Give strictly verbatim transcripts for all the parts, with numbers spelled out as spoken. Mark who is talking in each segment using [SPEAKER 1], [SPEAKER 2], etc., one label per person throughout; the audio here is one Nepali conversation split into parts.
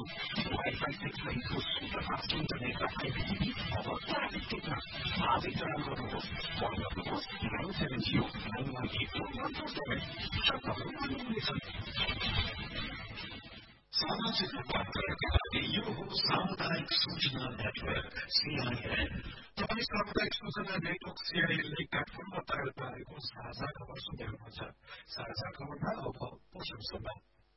[SPEAKER 1] वाइफाई सेक्सनको सुपरफास्ट इन्टरनेट र आइपिटिभी अब ट्राफिक टिकमा आजै चयन गर्नुहोस्। कल गर्नुहोस् nine seven zero nine one eight four one four seven. शर्तहरू मान्नुहुनेछ। सामाजिक रूपान्तरणका लागि यो हो सामुदायिक सूचना नेटवर्क सीआईएन। तपाईँ सामुदायिक सूचना नेटवर्क सीआईएनले काठमाडौँमा तयार पारेको साझा खबर सुन्दै हुनुहुन्छ। साझा खबरमा अब पोषण सम्वाद।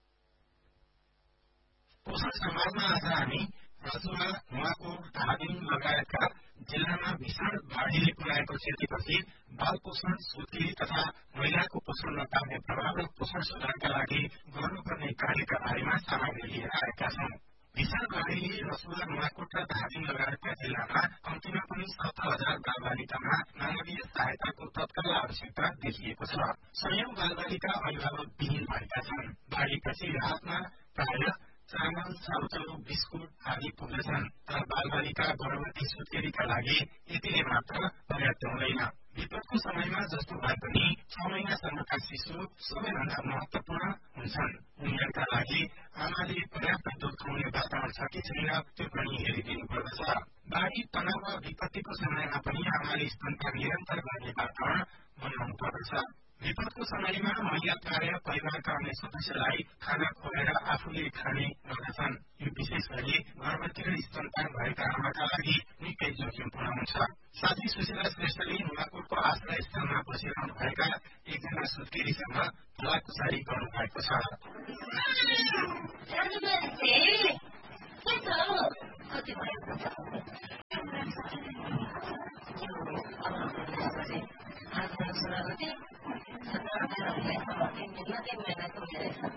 [SPEAKER 1] पोषण सम्वादमा आज हामी रसुवा, नुवाकोट, धादिङ लगायतका जिल्लामा भीषण बाढीले पुर्याएको क्षतिपछि बाल पोषण, सुत्केरी तथा महिलाको पोषणमा पार्ने प्रभाव र पोषण सुधारका लागि गर्नुपर्ने कार्यका बारेमा सामग्री लिएर आएका छौं। भीषण बाढीले रसुवा, नुवाकोट र धादिङ लगायतका जिल्लामा कम्तीमा पनि सत्र हजार बाल बालिकामा मानवीय सहायताको तत्काल आवश्यकता देखिएको छ। सयौं बाल बालिका अभिभावकविहीन भएका छन्। बाढीपछि राहतमा प्राय चामल, चाउचाउ, बिस्कुट आदि पुग्दछन्। तर बाल बालिका, गर्भवती, सुत्केरीका लागि यतिले मात्र पर्याप्त हुँदैन। विपदको समयमा जस्तो भए पनि छ महिनासम्मका शिशु सबैभन्दा महत्वपूर्ण हुन्छन्। उनीहरूका लागि आमाले पर्याप्त दूध खुवाउने वातावरण छ कि छैन त्यो पनि हेरिदिनु पर्दछ। बाढी, तनाव वा विपत्तिको समयमा पनि आमाले स्तनपान निरन्तर गर्ने वातावरण बनाउनु पर्दछ। विपदको समयमा महिला प्राय परिवारका अन्य सदस्यलाई खाना खुवाएर आफूले खाने गर्दछन्। यो विशेष गरी गर्भवती र स्तनपान भएका आमाका लागि निकै जोखिमपूर्ण हुन्छ। साथै सुशीला श्रेष्ठले नुवाकोटको आश्रय स्थलमा बसिरहनु भएका एकजना सुत्केरीसँग भलाकुसारी गर्नु भएको छ।